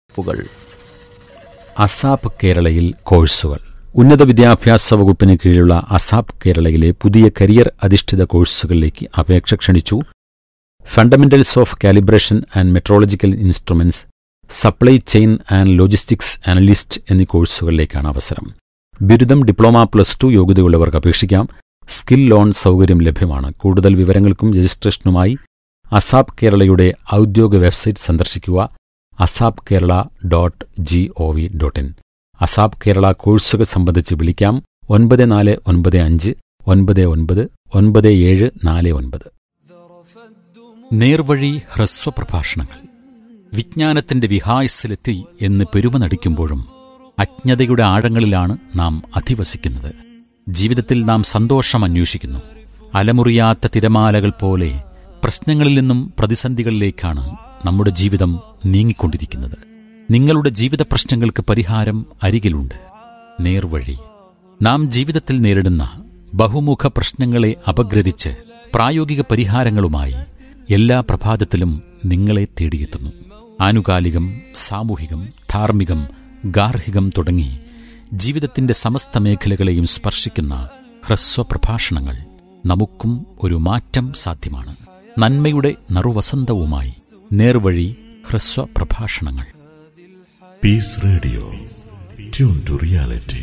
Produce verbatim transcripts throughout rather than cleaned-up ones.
പ്പുകൾ. ASAP കേരളയിൽ കോഴ്സുകൾ. ഉന്നത വിദ്യാഭ്യാസ വകുപ്പിന് കീഴിലുള്ള അസാപ് കേരളയിലെ പുതിയ കരിയർ അധിഷ്ഠിത കോഴ്സുകളിലേക്ക് അപേക്ഷ ക്ഷണിച്ചു. Fundamentals of calibration and metrological instruments, supply chain and logistics analyst എന്നീ കോഴ്സുകളിലേക്കാണ് അവസരം. ബിരുദം, ഡിപ്ലോമ, പ്ലസ് ടു യോഗ്യതയുള്ളവർക്ക് അപേക്ഷിക്കാം. സ്കിൽ ലോൺ സൗകര്യം ലഭ്യമാണ്. കൂടുതൽ വിവരങ്ങൾക്കും രജിസ്ട്രേഷനുമായി അസാപ് കേരളയുടെ ഔദ്യോഗിക വെബ്സൈറ്റ് സന്ദർശിക്കുക. ASAP Kerala dot G O V dot in. ASAP Kerala കോഴ്സുകൾ സംബന്ധിച്ച് വിളിക്കാം ഒൻപത് നാല് ഒൻപത് അഞ്ച് ഒൻപത് ഒൻപത് ഒൻപത് ഏഴ് നാല് ഒൻപത്. നേർവഴി ഹ്രസ്വപ്രഭാഷണങ്ങൾ. വിജ്ഞാനത്തിന്റെ വിഹായസിലെത്തി എന്ന് പെരുമ നടിക്കുമ്പോഴും അജ്ഞതയുടെ ആഴങ്ങളിലാണ് നാം അധിവസിക്കുന്നത്. ജീവിതത്തിൽ നാം സന്തോഷം അന്വേഷിക്കുന്നു. അലമുറിയാത്ത തിരമാലകൾ പോലെ പ്രശ്നങ്ങളിൽ നിന്നും പ്രതിസന്ധികളിലേക്കാണ് നമ്മുടെ ജീവിതം നീങ്ങിക്കൊണ്ടിരിക്കുന്നത്. നിങ്ങളുടെ ജീവിത പ്രശ്നങ്ങൾക്ക് പരിഹാരം അരികിലുണ്ട്. നേർവഴി. നാം ജീവിതത്തിൽ നേരിടുന്ന ബഹുമുഖ പ്രശ്നങ്ങളെ അപഗ്രഥിച്ച് പ്രായോഗിക പരിഹാരങ്ങളുമായി എല്ലാ പ്രഭാതത്തിലും നിങ്ങളെ തേടിയെത്തുന്നു. ആനുകാലികം, സാമൂഹികം, ധാർമ്മികം, ഗാർഹികം തുടങ്ങി ജീവിതത്തിന്റെ സമസ്ത മേഖലകളെയും സ്പർശിക്കുന്ന ഹ്രസ്വപ്രഭാഷണങ്ങൾ. നമുക്കും ഒരു മാറ്റം സാധ്യമാണ്. നന്മയുടെ നറുവസന്തവുമായി നേർവഴി ഹ്രസ്വപ്രഭാഷണങ്ങൾ. Piece radio, tune to reality.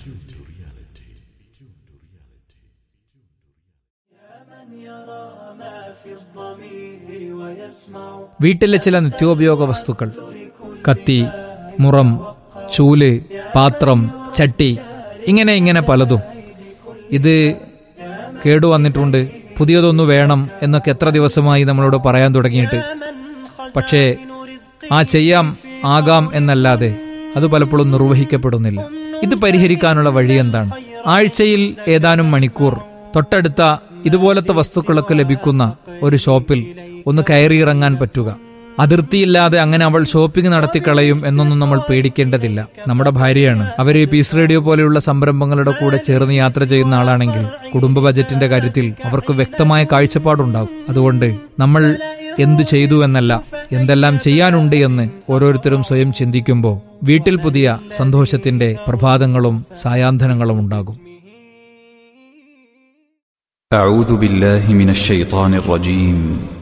വീട്ടിലെ ചില നിത്യോപയോഗ വസ്തുക്കൾ, കത്തി, മുറം, ചൂല്, പാത്രം, ചട്ടി, ഇങ്ങനെ ഇങ്ങനെ പലതും. ഇത് കേടുവന്നിട്ടുണ്ട്, പുതിയതൊന്നു വേണം എന്നൊക്കെ എത്ര ദിവസമായി നമ്മളോട് പറയാൻ തുടങ്ങിയിട്ട്. പക്ഷേ ആ ചെയ്യാം, ആകാം എന്നല്ലാതെ അത് പലപ്പോഴും നിർവഹിക്കപ്പെടുന്നില്ല. ഇത് പരിഹരിക്കാനുള്ള വഴി എന്താണ്? ആഴ്ചയിൽ ഏതാനും മണിക്കൂർ തൊട്ടടുത്ത ഇതുപോലത്തെ വസ്തുക്കളൊക്കെ ലഭിക്കുന്ന ഒരു ഷോപ്പിൽ ഒന്ന് കയറിയിറങ്ങാൻ പറ്റുക. അതിർത്തിയില്ലാതെ അങ്ങനെ അവൾ ഷോപ്പിംഗ് നടത്തിക്കളയും എന്നൊന്നും നമ്മൾ പേടിക്കേണ്ടതില്ല. നമ്മുടെ ഭാര്യയാണ്. അവര് പീസ് റേഡിയോ പോലെയുള്ള സംരംഭങ്ങളുടെ കൂടെ ചേർന്ന് യാത്ര ചെയ്യുന്ന ആളാണെങ്കിൽ കുടുംബ ബജറ്റിന്റെ കാര്യത്തിൽ അവർക്ക് വ്യക്തമായ കാഴ്ചപ്പാടുണ്ടാകും. അതുകൊണ്ട് നമ്മൾ എന്തു ചെയ്തു എന്നല്ല, എന്തെല്ലാം ചെയ്യാനുണ്ട് എന്ന് ഓരോരുത്തരും സ്വയം ചിന്തിക്കുമ്പോൾ വീട്ടിൽ പുതിയ സന്തോഷത്തിന്റെ പ്രഭാതങ്ങളും സായാന്തനങ്ങളും ഉണ്ടാകും. അഊദു ബില്ലാഹി മിനശ് ശൈത്വാനിർ റജീം.